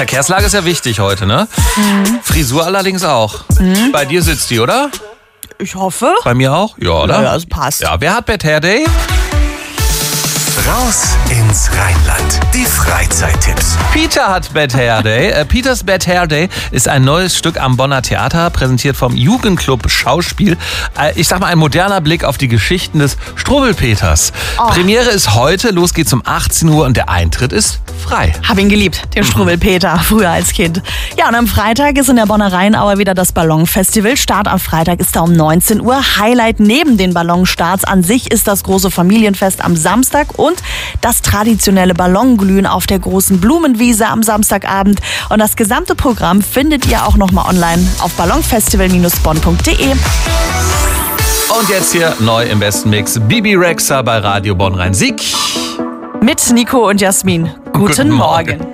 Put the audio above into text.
Verkehrslage ist ja wichtig heute, ne? Frisur allerdings auch. Bei dir sitzt die, oder? Ich hoffe. Bei mir auch? Ja, oder? Ja, es passt. Ja, wer hat Bad Hair Day? Raus ins Rheinland. Die Freizeittipps. Peter hat Bad Hair Day. Peters Bad Hair Day ist ein neues Stück am Bonner Theater, präsentiert vom Jugendclub Schauspiel. Ich sag mal, ein moderner Blick auf die Geschichten des Struwwelpeters. Premiere ist heute, los geht's um 18 Uhr und der Eintritt ist frei. Hab ihn geliebt, den Struwwelpeter, früher als Kind. Ja, und am Freitag ist in der Bonner Rheinauer wieder das Ballonfestival. Start am Freitag ist da um 19 Uhr. Highlight neben den Ballonstarts an sich ist das große Familienfest am Samstag und das traditionelle Ballonglühen auf der großen Blumenwiese am Samstagabend. Und das gesamte Programm findet ihr auch nochmal online auf ballonfestival-bonn.de. Und jetzt hier neu im besten Mix Bibi Rexha bei Radio Bonn Rhein-Sieg. Mit Nico und Jasmin. Guten Morgen.